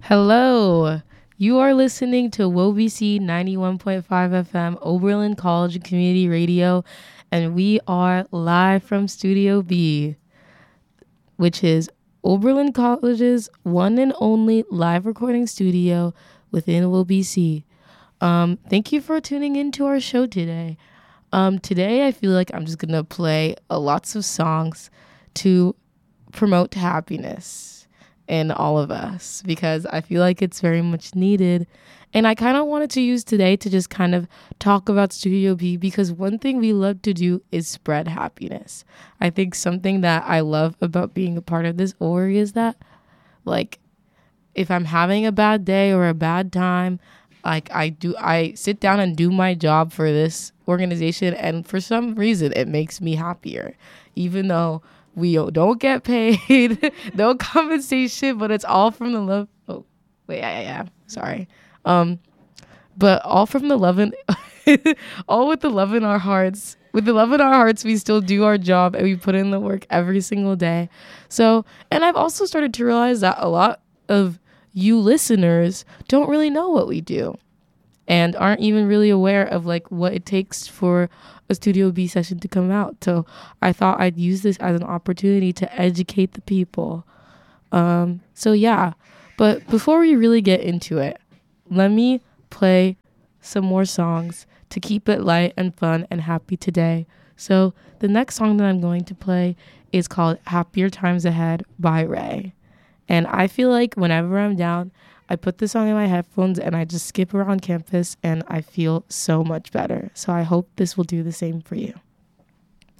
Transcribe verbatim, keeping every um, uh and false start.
Hello. You are listening to W O B C ninety-one point five F M, Oberlin College and Community Radio, and we are live from Studio B, which is Oberlin College's one and only live recording studio within W O B C. Um, thank you for tuning into our show today. Um, today, I feel like I'm just going to play uh, lots of songs to promote happiness in all of us because I feel like it's very much needed. And I kind of wanted to use today to just kind of talk about Studio B because one thing we love to do is spread happiness. I think something that I love about being a part of this org is that, like, if I'm having a bad day or a bad time, like I do, I sit down and do my job for this organization, and for some reason, it makes me happier, even though we don't get paid, no compensation, but it's all from the love. Oh, wait, yeah, yeah, yeah. Sorry, um, but all from the love and all with the love in our hearts. With the love in our hearts, we still do our job and we put in the work every single day. So, and I've also started to realize that a lot of you listeners don't really know what we do and aren't even really aware of like what it takes for a Studio B session to come out. So I thought I'd use this as an opportunity to educate the people. Um, so yeah, but before we really get into it, let me play some more songs to keep it light and fun and happy today. So the next song that I'm going to play is called Happier Times Ahead by Ray. And I feel like whenever I'm down, I put this song in my headphones and I just skip around campus and I feel so much better. So I hope this will do the same for you.